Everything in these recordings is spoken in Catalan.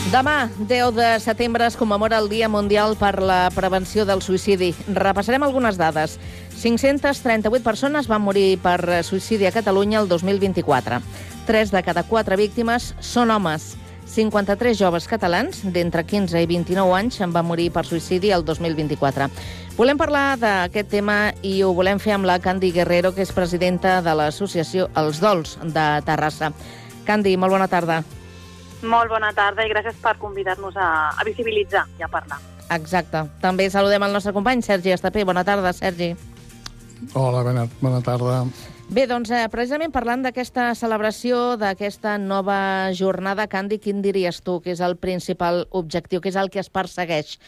Demà, 10 de setembre, es commemora el Dia Mundial per la Prevenció del Suïcidi. Repassarem algunes dades. 538 persones van morir per suïcidi a Catalunya el 2024. 3 de cada 4 víctimes són homes. 53 joves catalans d'entre 15 i 29 anys en van morir per suïcidi el 2024. Volem parlar d'aquest tema i ho volem fer amb la Candi Guerrero, que és presidenta de l'associació Els Dols de Terrassa. Candi, molt bona tarda. Molt bona tarda i gràcies per convidar-nos a visibilitzar i a parlar. Exacte. També saludem el nostre company, Sergi Estapé. Bona tarda, Sergi. Hola, bona tarda. Bé, doncs, precisament parlant d'aquesta celebració, d'aquesta nova jornada, Candi, quin diries tu que és el principal objectiu, que és el que es persegueix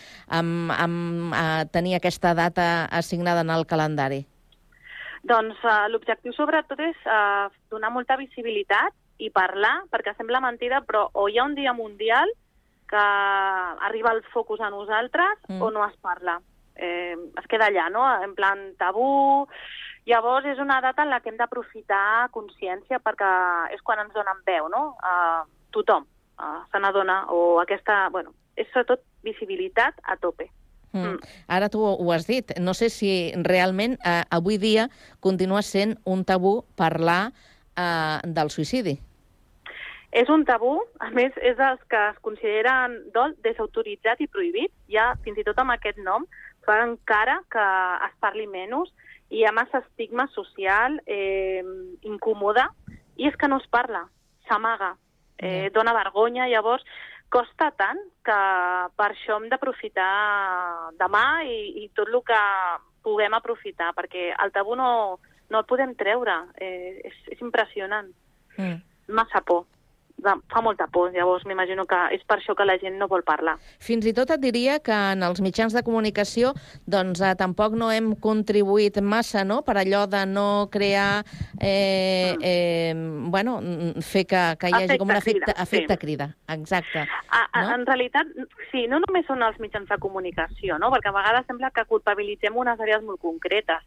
amb tenir aquesta data assignada en el calendari? Doncs l'objectiu sobretot és donar molta visibilitat i parlar, perquè sembla mentida, però o hi ha un dia mundial que arriba el focus a nosaltres o no es parla. Es queda allà, no? En plan tabú. Llavors és una data en la que hem d'aprofitar consciència perquè és quan ens donen veu, no? Tothom se n'adona, o aquesta... Bueno, és sobretot visibilitat a tope. Ara tu ho has dit. No sé si realment avui dia continua sent un tabú parlar del suïcidi. És un tabú, a més, és dels que es consideren desautoritzat i prohibit. Ja, fins i tot amb aquest nom, fa encara que es parli menys i hi ha massa estigma social, incòmode, i és que no es parla, s'amaga, dona vergonya, llavors costa tant que per això hem d'aprofitar demà i tot el que puguem aprofitar, perquè el tabú no el podem treure, és impressionant, massa por. Fa molta por, llavors m'imagino que és per això que la gent no vol parlar. Fins i tot et diria que en els mitjans de comunicació doncs tampoc no hem contribuït massa, no?, per allò de no crear, fer que hi hagi com un efecte crida. Exacte. En realitat, sí, no només són els mitjans de comunicació, no?, perquè a vegades sembla que culpabilitzem unes àrees molt concretes.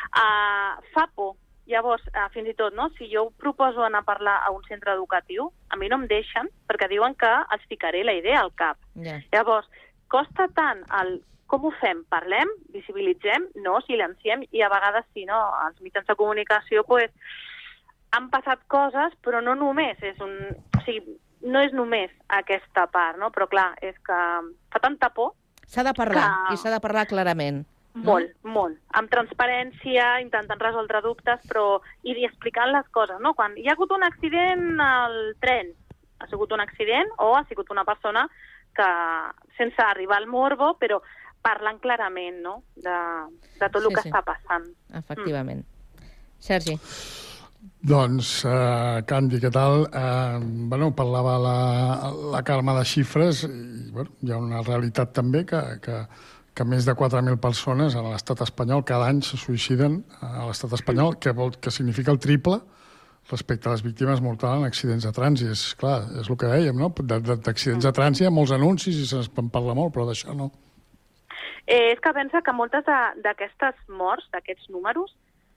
Fa por. Llavors, fins i tot, no? Si jo proposo anar a parlar a un centre educatiu, a mi no em deixen perquè diuen que els ficaré la idea al cap. Llavors, costa tant com ho fem? Parlem, visibilitzem, no silenciem, i a vegades sí, no? Els mitjans de comunicació han passat coses, però no només no és només aquesta part, no? Però clar, és que fa tanta por. S'ha de parlar, i s'ha de parlar clarament. Molt, molt. Amb transparència, intentant resoldre dubtes, però i explicant les coses, no? Quan hi ha hagut un accident al tren, ha sigut un accident o ha sigut una persona que, sense arribar al morbo, però parlant clarament, no?, de tot el que està passant. Efectivament. Sergi. Doncs, Candi, què tal? Parlava la Carme de xifres, i hi ha una realitat també que més de 4.000 persones a l'estat espanyol cada any se suïciden a l'estat espanyol, que significa el triple respecte a les víctimes mortals en accidents de trànsit. És clar, és el que dèiem, no? D'accidents de trànsit hi ha molts anuncis i se'n parla molt, però d'això no. És que pensa que moltes d'aquestes morts, d'aquests números,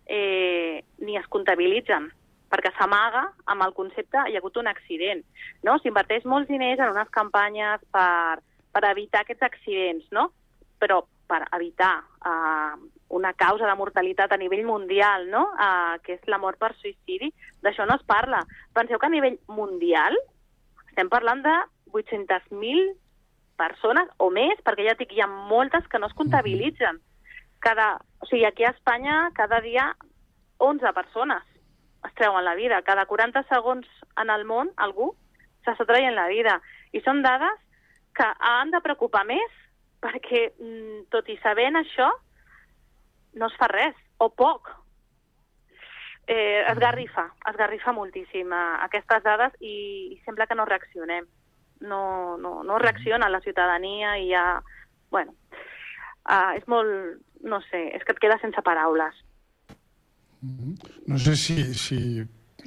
ni es comptabilitzen, perquè s'amaga amb el concepte hi ha hagut un accident, no? S'inverteix molts diners en unes campanyes per evitar aquests accidents, no? Però per evitar una causa de mortalitat a nivell mundial, no?, que és la mort per suïcidi, d'això no es parla. Penseu que a nivell mundial estem parlant de 800.000 persones o més, perquè ja dic, hi ha moltes que no es comptabilitzen. Aquí a Espanya cada dia 11 persones es treuen la vida. Cada 40 segons en el món algú s'està traient la vida. I són dades que han de preocupar més, perquè, tot i sabent això, no es fa res, o poc. Esgarrifa moltíssim aquestes dades i sembla que no reaccionem. No reacciona la ciutadania i ja... és molt... No sé, és que et quedes sense paraules. No sé si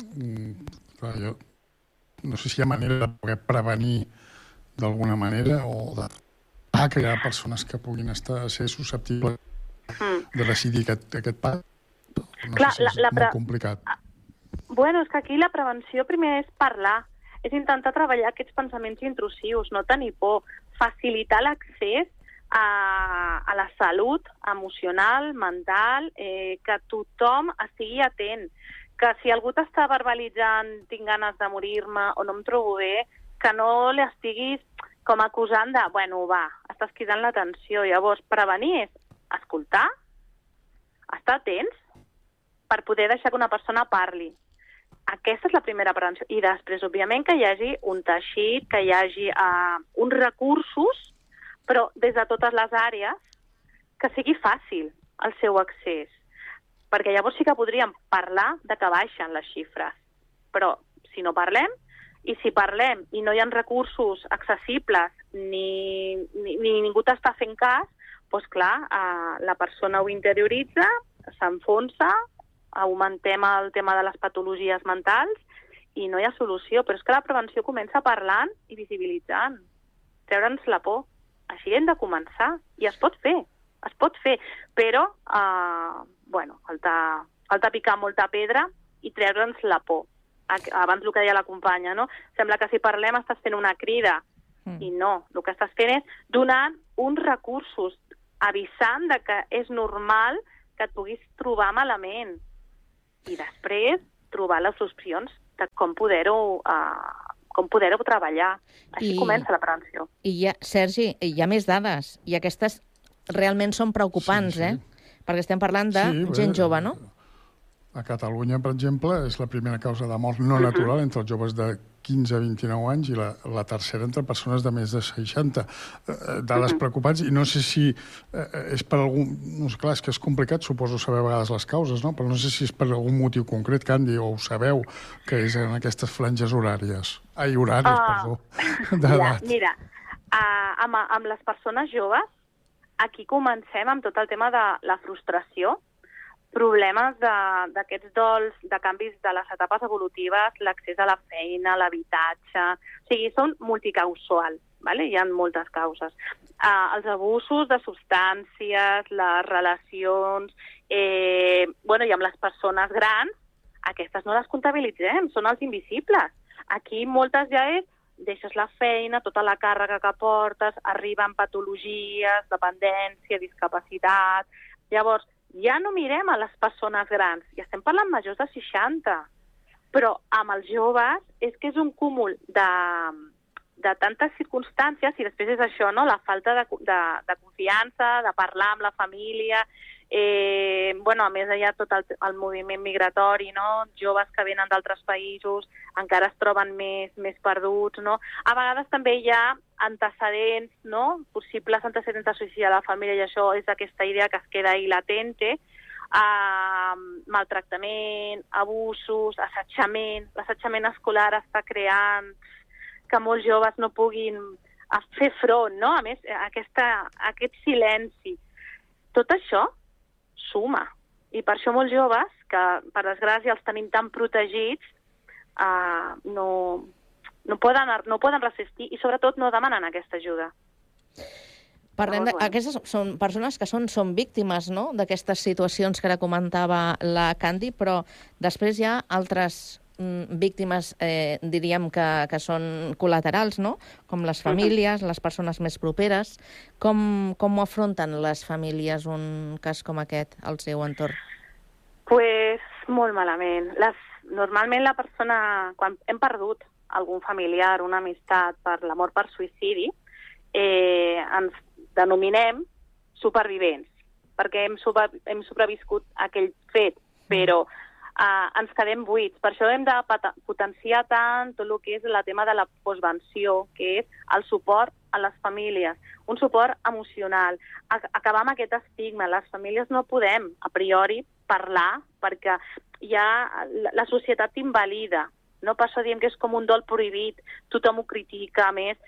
hi ha manera de poder prevenir d'alguna manera o de que hi ha persones que puguin ser susceptibles de decidir aquest pas. No sé si és molt complicat. És que aquí la prevenció primer és parlar. és intentar treballar aquests pensaments intrusius, no tenir por, facilitar l'accés a la salut emocional, mental, que tothom estigui atent, que si algú t'està verbalitzant tinc ganes de morir-me o no em trobo bé, que no li estiguis com acusant de, bueno, va, estàs cridant l'atenció. Llavors, prevenir és escoltar, estar atents per poder deixar que una persona parli. Aquesta és la primera prevenció. I després, òbviament, que hi hagi un teixit, que hi hagi uns recursos, però des de totes les àrees, que sigui fàcil el seu accés. Perquè llavors sí que podríem parlar de que baixen les xifres. Però si no parlem, i si parlem i no hi ha recursos accessibles ni ningú t'està fent cas, doncs clar, la persona ho interioritza, s'enfonsa, augmentem el tema de les patologies mentals i no hi ha solució. Però és que la prevenció comença parlant i visibilitzant, treure'ns la por. Així hem de començar. I es pot fer, però falta picar molta pedra i treure'ns la por. Abans el que deia la companya, no? Sembla que si parlem estàs fent una crida. I no, el que estàs fent és donant uns recursos, avisant de que és normal que et puguis trobar malament. I després trobar les opcions de com poder-ho treballar. Així comença la prevenció. Sergi, hi ha més dades, i aquestes realment són preocupants, perquè estem parlant de gent jove, no? A Catalunya, per exemple, és la primera causa de mort no natural entre els joves de 15 a 29 anys i la tercera entre persones de més de 60. Dades preocupants, i no sé si és per algun... No sé, clar, és que és complicat, suposo, saber a vegades les causes, no? Però no sé si és per algun motiu concret, Candy, o ho sabeu, que és en aquestes franges horàries. Perdó, d'edat. Mira, amb les persones joves, aquí comencem amb tot el tema de la frustració, problemes d'aquests dols, de canvis de les etapes evolutives, l'accés a la feina, l'habitatge... O sigui, són multicausals, ¿vale? Hi ha moltes causes. Els abusos de substàncies, les relacions... I amb les persones grans, aquestes no les comptabilitzem, són els invisibles. Aquí moltes ja és deixes la feina, tota la càrrega que portes, arriben patologies, dependència, discapacitat... Llavors, ja no mirem a les persones grans, ja estem parlant majors de 60, però amb els joves és que és un cúmul de tantes circumstàncies, i després és això, no? La falta de confiança, de parlar amb la família, a més hi ha tot el moviment migratori, no? Joves que venen d'altres països encara es troben més perduts, no? A vegades també hi ha antecedents, no? Possibles antecedents de suïcidi a la família, i això és aquesta idea que es queda ahí latente, maltractament, abusos, assetjament. L'assetjament escolar està creant que molts joves no puguin fer front, no? A més, aquest silenci. Tot això suma. I per això molts joves, que per desgràcia els tenim tan protegits, no poden resistir i sobretot no demanen aquesta ajuda. Parlem aquestes són persones que són víctimes, no?, d'aquestes situacions que ara comentava la Candy, però després hi ha altres víctimes, diríem que són col·laterals, no?, com les famílies, les persones més properes. Com ho afronten les famílies un cas com aquest al seu entorn? Pues molt malament. Normalment la persona, quan hem perdut algun familiar, una amistat per la mort per suïcidi, ens denominem supervivents, perquè hem sobreviscut a aquell fet, però ens quedem buits. Per això hem de potenciar tant tot el que és el tema de la postvenció, que és el suport a les famílies, un suport emocional, acabar amb aquest estigma. Les famílies no podem, a priori, parlar, perquè la societat t'invalida. No? Per això diem que és com un dol prohibit, tothom ho critica, a més,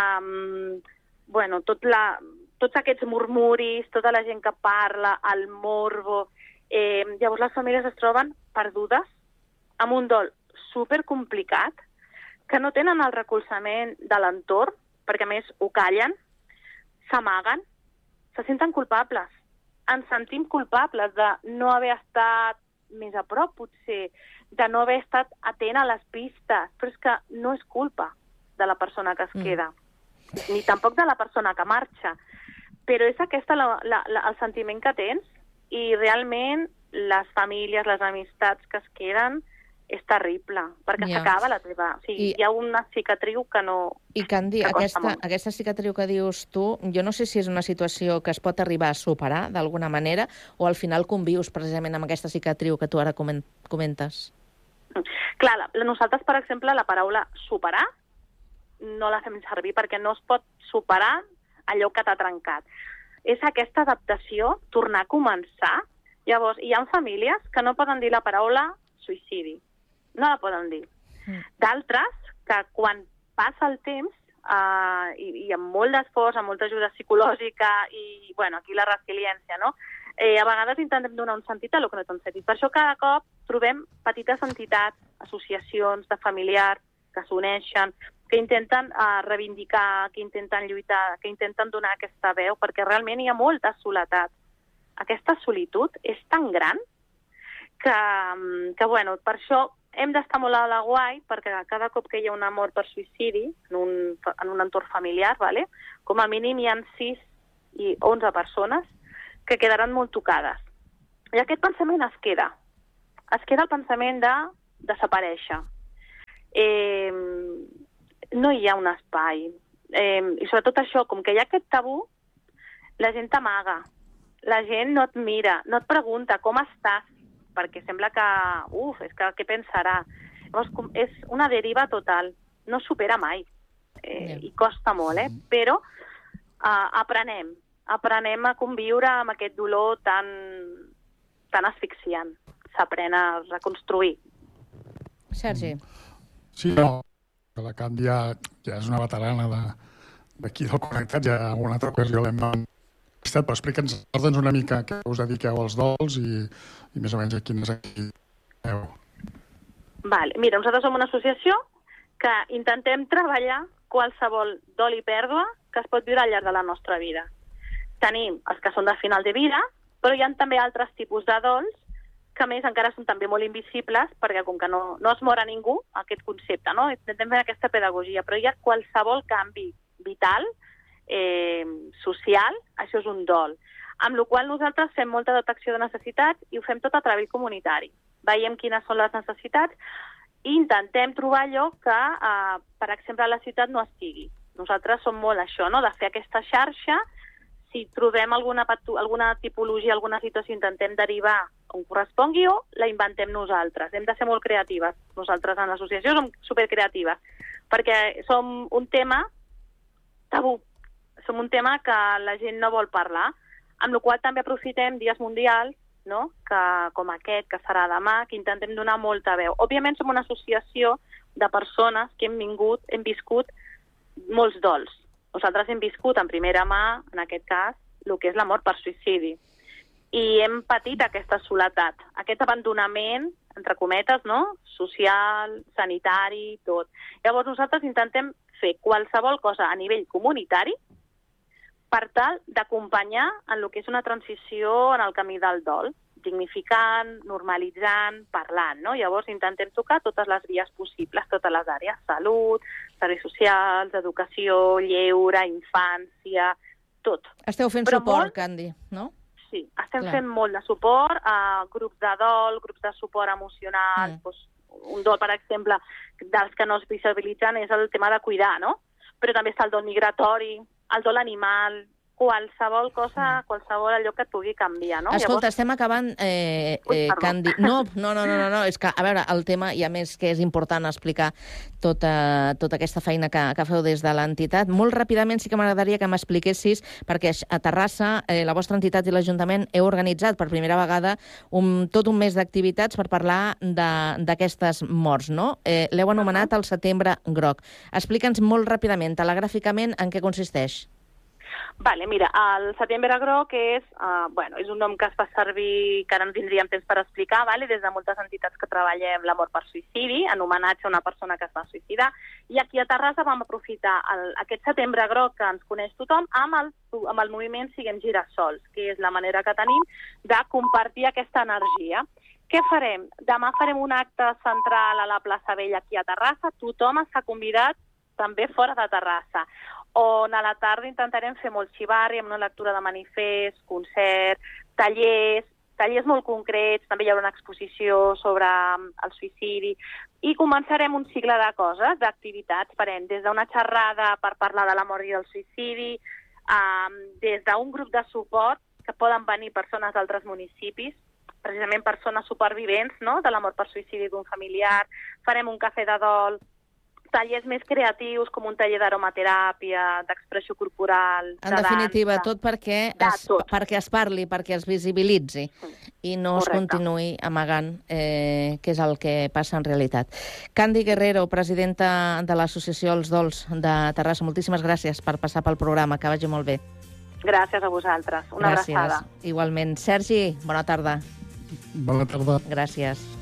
tots aquests murmuris, tota la gent que parla, el morbo... Llavors les famílies es troben perdudes, amb un dol supercomplicat, que no tenen el recolzament de l'entorn, perquè a més ho callen, s'amaguen, se senten culpables. Ens sentim culpables de no haver estat més a prop, potser, de no haver estat atent a les pistes, però és que no és culpa de la persona que es queda, ni tampoc de la persona que marxa, però és aquest el sentiment que tens i realment les famílies, les amistats que es queden és terrible, perquè s'acaba la teva... O sigui, hi ha una cicatriu que no... I, Candi, aquesta cicatriu que dius tu, jo no sé si és una situació que es pot arribar a superar d'alguna manera o al final convius precisament amb aquesta cicatriu que tu ara comentes. Clar, nosaltres, per exemple, la paraula superar no la fem servir perquè no es pot superar allò que t'ha trencat. És aquesta adaptació, tornar a començar. Llavors, hi ha famílies que no poden dir la paraula suïcidi. No la poden dir. D'altres, que quan passa el temps, i amb molt d'esforç, amb molta ajuda psicològica, i, bueno, aquí la resiliència, no? A vegades intentem donar un sentit a lo que no té un sentit. Per això cada cop trobem petites entitats, associacions de familiars que s'uneixen, que intenten reivindicar, que intenten lluitar, que intenten donar aquesta veu, perquè realment hi ha molta soledat. Aquesta solitud és tan gran que bueno, per això hem d'estar molt a la guai, perquè cada cop que hi ha una mort per suïcidi en un entorn familiar, vale? Com a mínim hi ha 6 i 11 persones que quedaran molt tocades. I aquest pensament es queda. Es queda el pensament de desaparèixer. No hi ha un espai. I sobretot això, com que hi ha aquest tabú, la gent t'amaga. La gent no et mira, no et pregunta com estàs, perquè sembla que, és que què pensarà? Llavors, és una deriva total, no supera mai, i costa molt, però aprenem a conviure amb aquest dolor tan asfixiant, s'aprèn a reconstruir. Sergi. Sí, no, la Candi ja és una veterana d'aquí del Connectat, ja en alguna altra ocasió l'hem però explica'ns una mica què us dediqueu als dols i més o menys a quines activitats. Vale. Mira, nosaltres som una associació que intentem treballar qualsevol dol i pèrdua que es pot viure al llarg de la nostra vida. Tenim els que són de final de vida, però hi ha també altres tipus de dols que a més encara són també molt invisibles perquè com que no es mor a ningú, aquest concepte, no? Intentem fer aquesta pedagogia, però hi ha qualsevol canvi vital, social, això és un dol. Amb la qual nosaltres fem molta detecció de necessitats i ho fem tot a través comunitari. Veiem quines són les necessitats i intentem trobar allò que, per exemple, a la ciutat no estigui. Nosaltres som molt això, no?, de fer aquesta xarxa. Si trobem alguna tipologia, alguna situació, intentem derivar on correspongui o la inventem nosaltres. Hem de ser molt creatives. Nosaltres en l'associació som supercreatives perquè som un tema tabú. Som un tema que la gent no vol parlar, amb la qual també aprofitem dies mundials, no?, com aquest, que serà demà, que intentem donar molta veu. Òbviament som una associació de persones que hem viscut molts dols. Nosaltres hem viscut en primera mà, en aquest cas, el que és la mort per suïcidi. I hem patit aquesta soledat, aquest abandonament, entre cometes, no?, social, sanitari, tot. Llavors nosaltres intentem fer qualsevol cosa a nivell comunitari per tal d'acompanyar en el que és una transició en el camí del dol, dignificant, normalitzant, parlant, no? Llavors intentem tocar totes les vies possibles, totes les àrees, salut, serveis socials, educació, lleure, infància, tot. Esteu fent suport, Candi, no? Sí, estem fent molt de suport a grups de dol, grups de suport emocional, un dol, per exemple, dels que no es visibilitzen és el tema de cuidar, no? Però també està el dol migratori, el dol animal, qualsevol cosa, qualsevol allò que et pugui canviar, no? Escolta, estem acabant, Candi. No, és que, a veure, el tema, i a més que és important explicar tota aquesta feina que feu des de l'entitat. Molt ràpidament sí que m'agradaria que m'expliquessis, perquè a Terrassa la vostra entitat i l'Ajuntament heu organitzat per primera vegada tot un mes d'activitats per parlar d'aquestes morts, no? L'heu anomenat el Setembre Groc. Explica'ns molt ràpidament, telegràficament, en què consisteix. Vale, mira, el Setembre Groc és un nom que es fa servir, que ara no tindríem temps per explicar, vale? Des de moltes entitats que treballem la mort per suïcidi, en homenatge a una persona que es va suïcidar, i aquí a Terrassa vam aprofitar aquest Setembre Groc que ens coneix tothom amb el moviment Siguem Girassols, que és la manera que tenim de compartir aquesta energia. Què farem? Demà farem un acte central a la plaça Vella aquí a Terrassa. Tothom està convidat també fora de Terrassa, on a la tarda intentarem fer molt xivarri amb una lectura de manifest, concert, tallers molt concrets, també hi haurà una exposició sobre el suïcidi, i començarem un cicle de coses, d'activitats, des d'una xerrada per parlar de la mort i del suïcidi, des d'un grup de suport que poden venir persones d'altres municipis, precisament persones supervivents, no?, de la mort per suïcidi d'un familiar, farem un cafè de dol, tallers més creatius, com un taller d'aromateràpia, d'expressió corporal, de dansa... En definitiva, tot perquè es parli, perquè es visibilitzi i no es continuï amagant què és el que passa en realitat. Candi Guerrero, presidenta de l'Associació Els Dols de Terrassa, moltíssimes gràcies per passar pel programa, que vagi molt bé. Gràcies a vosaltres. Una abraçada. Igualment. Sergi, bona tarda. Bona tarda. Gràcies.